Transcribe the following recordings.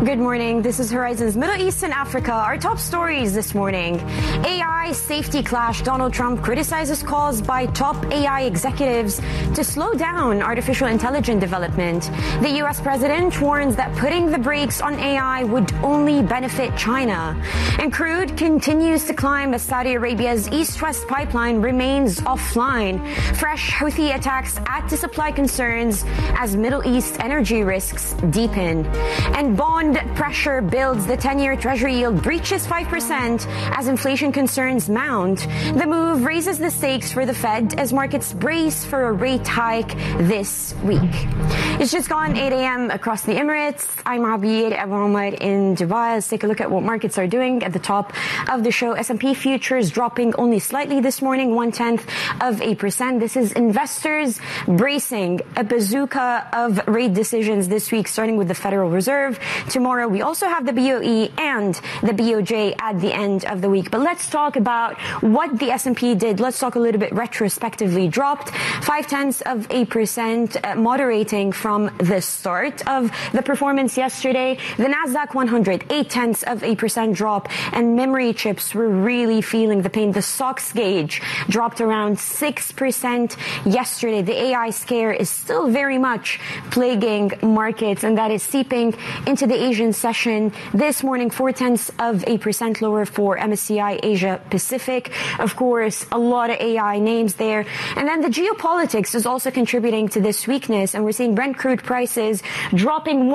Good morning. This is Horizon's Middle East and Africa. Our top stories this morning. AI safety clash. Donald Trump criticizes calls by top AI executives to slow down artificial intelligence development. The U.S. president warns that putting the brakes on AI would only benefit China. And crude continues to climb as Saudi Arabia's East-West pipeline remains offline. Fresh Houthi attacks add to supply concerns as Middle East energy risks deepen. And bond pressure builds. The 10-year Treasury yield breaches 5% as inflation concerns mount. The move raises the stakes for the Fed as markets brace for a rate hike this week. It's just gone 8 a.m. across the Emirates. I'm Abir Abu Omar in Dubai. Let's take a look at what markets are doing. At the top of the show, S&P futures dropping only slightly this morning, 0.1%. This is investors bracing a bazooka of rate decisions this week, starting with the Federal Reserve. Tomorrow, we also have the BOE and the BOJ at the end of the week. But let's talk about what the S&P did. Let's talk a little bit retrospectively. Dropped 0.5%, moderating from the start of the performance yesterday. The Nasdaq 100, 0.8% drop, and memory chips were really feeling the pain. The SOX gauge dropped around 6% yesterday. The AI scare is still very much plaguing markets, and that is seeping into the Asian session this morning. 0.4% lower for MSCI Asia Pacific. Of course, a lot of AI names there. And then the geopolitics is also contributing to this weakness. And we're seeing Brent crude prices dropping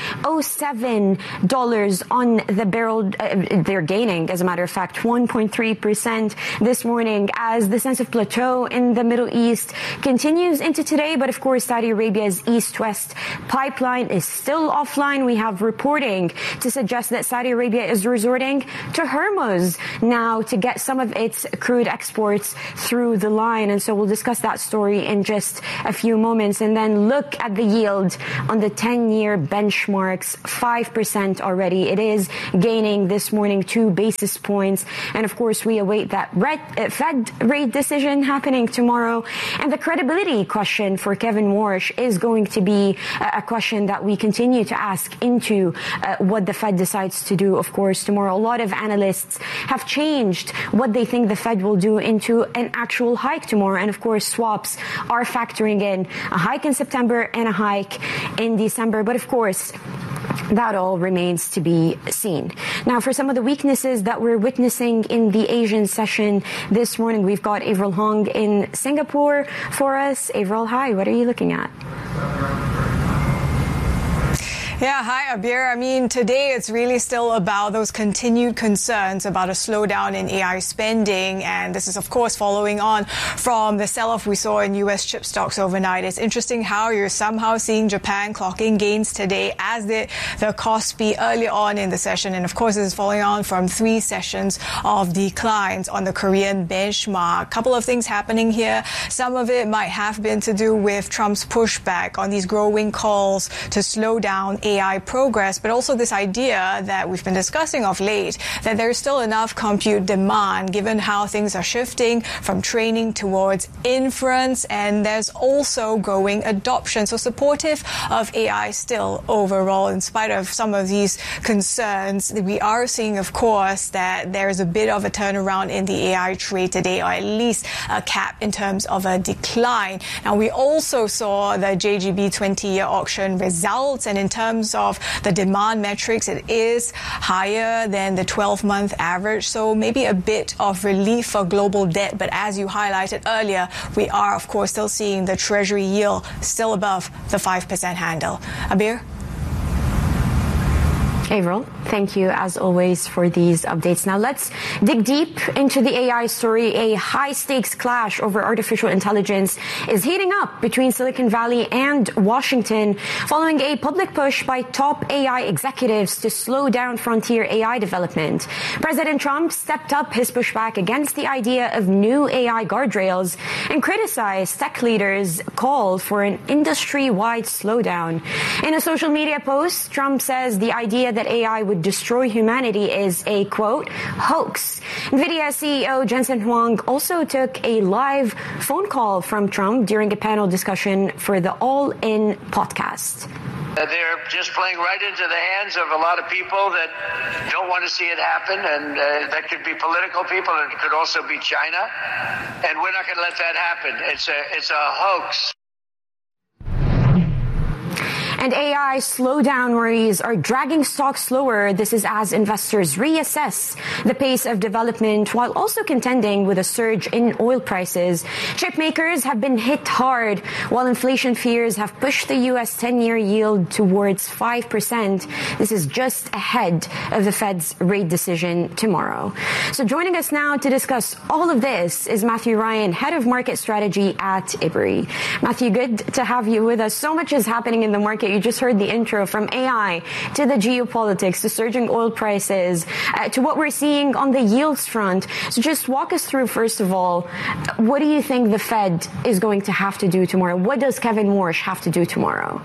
$107 on the barrel. They're gaining, as a matter of fact, 1.3% this morning as the sense of plateau in the Middle East continues into today. But of course, Saudi Arabia's East-West pipeline is still offline. We have reporting to suggest that Saudi Arabia is resorting to Hormuz now to get some of its crude exports through the line. And so we'll discuss that story in just a few moments. And then look at the yield on the 10-year benchmarks, 5% already. It is gaining this morning 2 basis points. And of course, we await that Fed rate decision happening tomorrow. And the credibility question for Kevin Warsh is going to be a question that we continue to ask into what the Fed decides to do, of course, tomorrow. A lot of analysts have changed what they think the Fed will do into an actual hike tomorrow. And of course, swaps are factoring in a hike in September and a hike in December. But of course, that all remains to be seen. Now, for some of the weaknesses that we're witnessing in the Asian session this morning, we've got Avril Hong in Singapore for us. Avril, hi, what are you looking at? Yeah, hi, Abir. I mean, today it's really still about those continued concerns about a slowdown in AI spending. And this is, of course, following on from the sell-off we saw in U.S. chip stocks overnight. It's interesting how you're somehow seeing Japan clocking gains today, as did the Kospi early on in the session. And of course, this is following on from 3 sessions of declines on the Korean benchmark. Couple of things happening here. Some of it might have been to do with Trump's pushback on these growing calls to slow down AI progress, but also this idea that we've been discussing of late, that there's still enough compute demand given how things are shifting from training towards inference, and there's also growing adoption. So supportive of AI still overall, in spite of some of these concerns. We are seeing, of course, that there's a bit of a turnaround in the AI trade today, or at least a cap in terms of a decline. Now, we also saw the JGB 20-year auction results, and in terms of the demand metrics, it is higher than the 12-month average. So maybe a bit of relief for global debt. But as you highlighted earlier, we are, of course, still seeing the Treasury yield still above the 5% handle. Abir? Avril, thank you as always for these updates. Now let's dig deep into the AI story. A high-stakes clash over artificial intelligence is heating up between Silicon Valley and Washington following a public push by top AI executives to slow down frontier AI development. President Trump stepped up his pushback against the idea of new AI guardrails and criticized tech leaders' call for an industry-wide slowdown. In a social media post, Trump says the idea that AI would destroy humanity is a, quote, hoax. NVIDIA CEO Jensen Huang also took a live phone call from Trump during a panel discussion for the All In podcast. They're just playing right into the hands of a lot of people that don't want to see it happen, and that could be political people, and it could also be China, and we're not going to let that happen. It's a hoax. And AI slowdown worries are dragging stocks lower. This is as investors reassess the pace of development while also contending with a surge in oil prices. Chip makers have been hit hard while inflation fears have pushed the U.S. 10-year yield towards 5%. This is just ahead of the Fed's rate decision tomorrow. So joining us now to discuss all of this is Matthew Ryan, Head of Market Strategy at Ebury. Matthew, good to have you with us. So much is happening in the market. You just heard the intro from AI to the geopolitics to surging oil prices to what we're seeing on the yields front. So just walk us through, first of all, what do you think the Fed is going to have to do tomorrow? What does Kevin Warsh have to do tomorrow?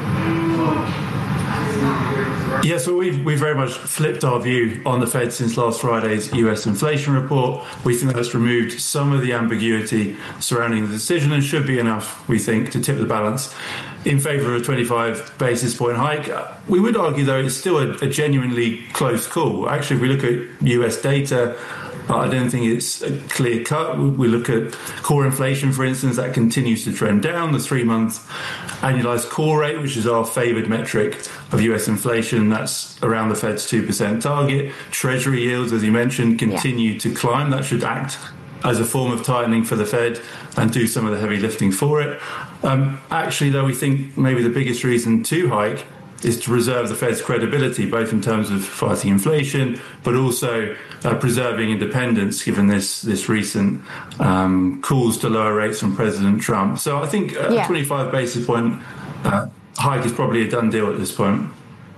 Yeah, so we've very much flipped our view on the Fed since last Friday's US inflation report. We think that's removed some of the ambiguity surrounding the decision and should be enough, we think, to tip the balance in favour of a 25 basis point hike. We would argue, though, it's still a genuinely close call. Actually, if we look at US data, I don't think it's a clear cut. We look at core inflation, for instance, that continues to trend down. The 3-month annualized core rate, which is our favoured metric of US inflation, that's around the Fed's 2% target. Treasury yields, as you mentioned, continue to climb. That should act as a form of tightening for the Fed and do some of the heavy lifting for it. Actually, though, we think maybe the biggest reason to hike is to preserve the Fed's credibility, both in terms of fighting inflation, but also preserving independence, given this recent calls to lower rates from President Trump. So I think a 25 basis point hike is probably a done deal at this point.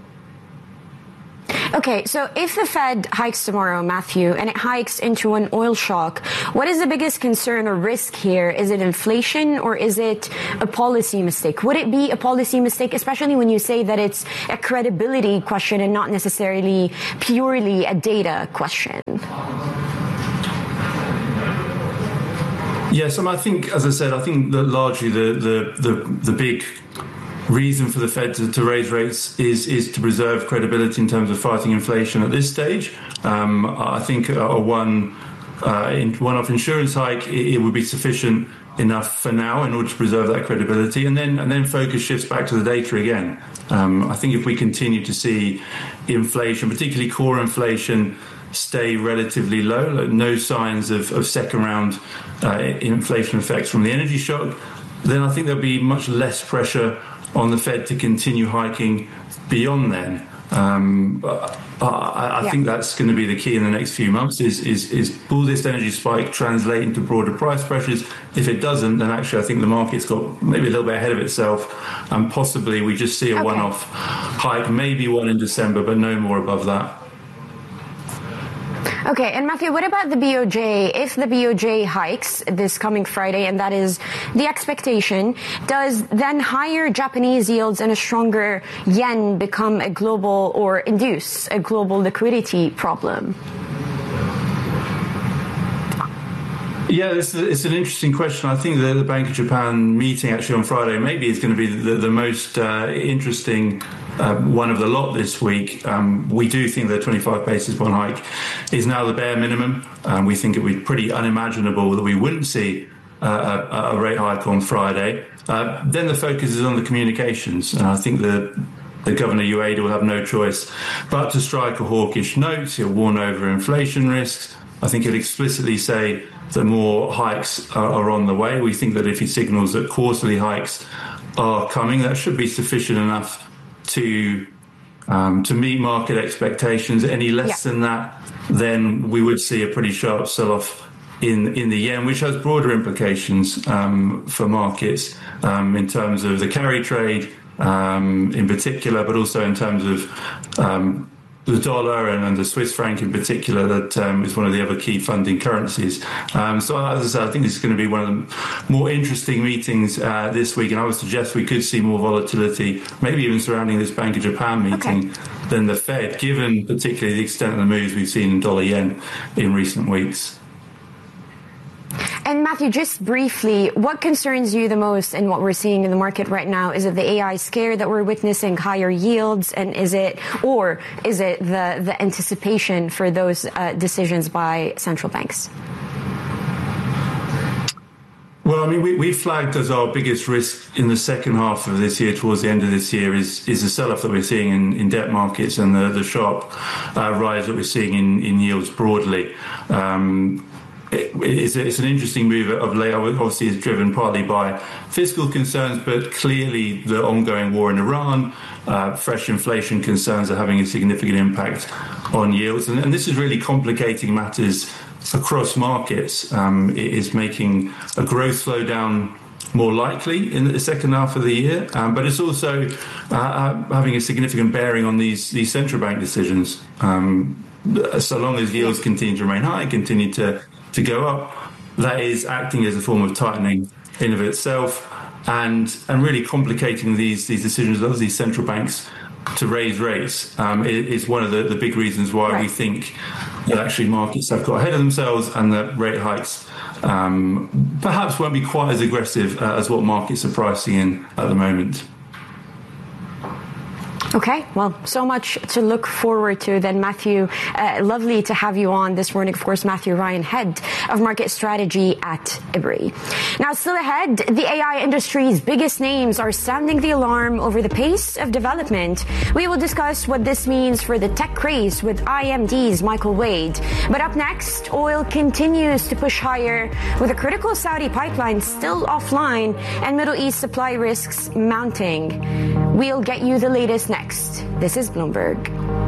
Okay, so if the Fed hikes tomorrow, Matthew, and it hikes into an oil shock, what is the biggest concern or risk here? Is it inflation or is it a policy mistake? Would it be a policy mistake, especially when you say that it's a credibility question and not necessarily purely a data question? Yes, I think, as I said, I think that largely the big reason for the Fed to raise rates is to preserve credibility in terms of fighting inflation at this stage. I think a one-off insurance hike, it would be sufficient enough for now in order to preserve that credibility, and then focus shifts back to the data again. I think if we continue to see inflation, particularly core inflation, stay relatively low, no signs of second round inflation effects from the energy shock, then I think there'll be much less pressure on the Fed to continue hiking beyond then. I think that's going to be the key in the next few months is will this energy spike translate into broader price pressures? If it doesn't, then actually I think the market's got maybe a little bit ahead of itself, and possibly we just see a one-off hike, maybe one in December, but no more above that. Okay, and Matthew, what about the BOJ? If the BOJ hikes this coming Friday, and that is the expectation, does then higher Japanese yields and a stronger yen become a global or induce a global liquidity problem? Yeah, it's an interesting question. I think the Bank of Japan meeting actually on Friday maybe is going to be the most interesting one of the lot this week. We do think the 25 basis point hike is now the bare minimum. We think it would be pretty unimaginable that we wouldn't see a rate hike on Friday. Then the focus is on the communications. And I think the Governor Ueda will have no choice but to strike a hawkish note. He'll warn over inflation risks. I think he'll explicitly say that more hikes are on the way. We think that if he signals that quarterly hikes are coming, that should be sufficient enough to meet market expectations. Any less than that, then we would see a pretty sharp sell-off in the yen, which has broader implications for markets in terms of the carry trade in particular, but also in terms of the dollar and the Swiss franc in particular, that is one of the other key funding currencies. So as I said, I think this is going to be one of the more interesting meetings this week, and I would suggest we could see more volatility, maybe even surrounding this Bank of Japan meeting, than the Fed, given particularly the extent of the moves we've seen in dollar yen in recent weeks. And Matthew, just briefly, what concerns you the most in what we're seeing in the market right now? Is it the AI scare that we're witnessing, higher yields, and is it the anticipation for those decisions by central banks? Well, I mean, we flagged as our biggest risk in the second half of this year, towards the end of this year, is the sell-off that we're seeing in debt markets and the sharp rise that we're seeing in yields broadly. It's an interesting move of late. Obviously, it's driven partly by fiscal concerns, but clearly the ongoing war in Iran, fresh inflation concerns are having a significant impact on yields. And this is really complicating matters across markets. It is making a growth slowdown more likely in the second half of the year, but it's also having a significant bearing on these central bank decisions. So long as yields continue to remain high, continue to go up, that is acting as a form of tightening in of itself, and really complicating these decisions of these central banks to raise rates. It is one of the big reasons why we think that actually markets have got ahead of themselves, and that rate hikes perhaps won't be quite as aggressive as what markets are pricing in at the moment. Okay, well, so much to look forward to then, Matthew. Lovely to have you on this morning. Of course, Matthew Ryan, Head of Market Strategy at IBRI. Now, still ahead, the AI industry's biggest names are sounding the alarm over the pace of development. We will discuss what this means for the tech craze with IMD's Michael Wade. But up next, oil continues to push higher with a critical Saudi pipeline still offline and Middle East supply risks mounting. We'll get you the latest next. This is Bloomberg.